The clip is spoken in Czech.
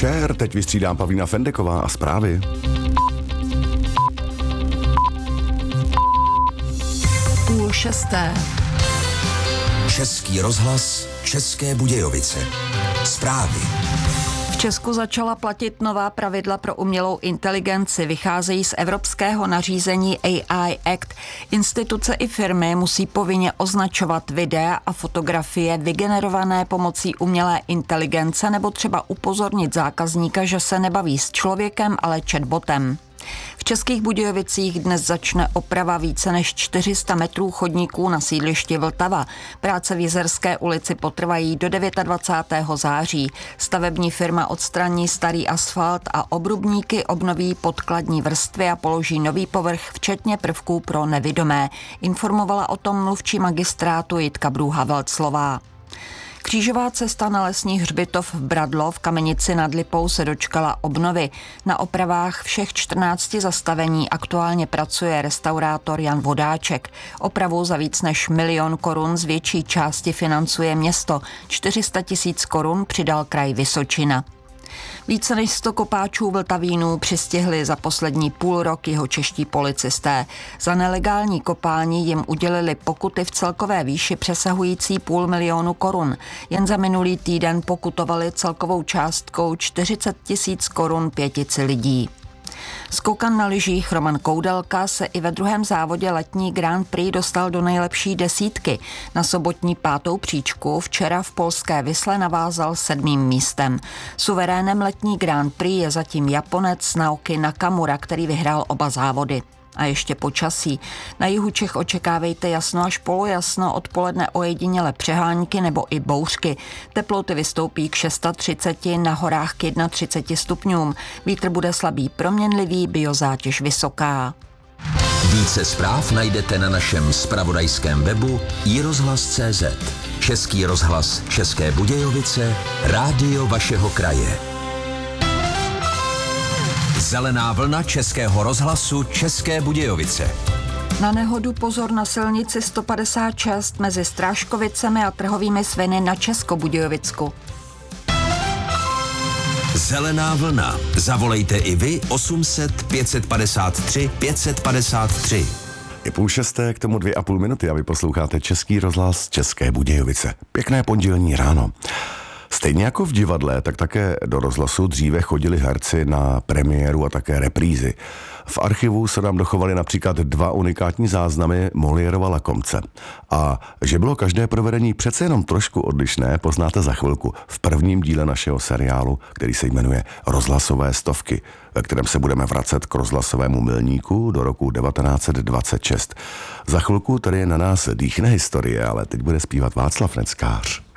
Večer, teď vystřídám Pavlína Fendeková a zprávy. Půl šesté. Český rozhlas, České Budějovice. Zprávy. V Česku začala platit nová pravidla pro umělou inteligenci. Vycházejí z evropského nařízení AI Act. Instituce i firmy musí povinně označovat videa a fotografie vygenerované pomocí umělé inteligence nebo třeba upozornit zákazníka, že se nebaví s člověkem, ale chatbotem. V Českých Budějovicích dnes začne oprava více než 400 metrů chodníků na sídlišti Vltava. Práce v Jizerské ulici potrvají do 29. září. Stavební firma odstraní starý asfalt a obrubníky obnoví podkladní vrstvy a položí nový povrch, včetně prvků pro nevidomé. Informovala o tom mluvčí magistrátu Jitka Brůha-Velclová. Křížová cesta na lesní hřbitov v Bradlo v Kamenici nad Lipou se dočkala obnovy. Na opravách všech 14 zastavení aktuálně pracuje restaurátor Jan Vodáček. Opravu za víc než 1 000 000 korun z větší části financuje město. 400 000 korun přidal kraj Vysočina. Více než 100 kopáčů Vltavínů přistihli za poslední půl rok jihočeští policisté. Za nelegální kopání jim udělili pokuty v celkové výši přesahující 500 000 korun. Jen za minulý týden pokutovali celkovou částkou 40 000 korun 5 lidí. Skokan na lyžích Roman Koudelka se i ve druhém závodě letní Grand Prix dostal do nejlepší desítky. Na sobotní 5. příčku včera v polské Visle navázal 7. místem. Suverénem letní Grand Prix je zatím Japonec Naoki Nakamura, který vyhrál oba závody. A ještě počasí. Na jihu Čech očekávejte jasno až polojasno, odpoledne ojediněle přehánky nebo i bouřky. Teploty vystoupí k 630, na horách k 31 stupňům. Vítr bude slabý proměnlivý, biozátěž vysoká. Více zpráv najdete na našem zpravodajském webu iRozhlas.cz. Český rozhlas České Budějovice, rádio vašeho kraje. Zelená vlna Českého rozhlasu České Budějovice. Na nehodu pozor na silnici 156 mezi Strážkovicemi a Trhovými Sviny na Českobudějovicku. Zelená vlna. Zavolejte i vy 800 553 553. Je 5:30, k tomu 2,5 minuty a vy posloucháte Český rozhlas České Budějovice. Pěkné pondělní ráno. Stejně jako v divadle, tak také do rozhlasu dříve chodili herci na premiéru a také reprízy. V archivu se nám dochovaly například 2 unikátní záznamy Moliérova Lakomce. A že bylo každé provedení přece jenom trošku odlišné, poznáte za chvilku v prvním díle našeho seriálu, který se jmenuje Rozhlasové stovky, ve kterém se budeme vracet k rozhlasovému milníku do roku 1926. Za chvilku tady na nás dýchne historie, ale teď bude zpívat Václav Neckář.